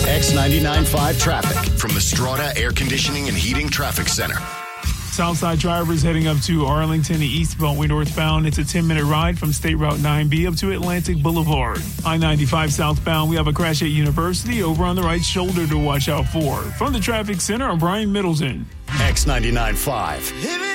X99.5 traffic from the Strata Air Conditioning and Heating Traffic Center. Southside drivers heading up to Arlington, the East Beltway northbound. It's a 10-minute ride from State Route 9B up to Atlantic Boulevard. I-95 southbound, we have a crash at University over on the right shoulder to watch out for. From the traffic center, I'm Brian Middleton. X99.5.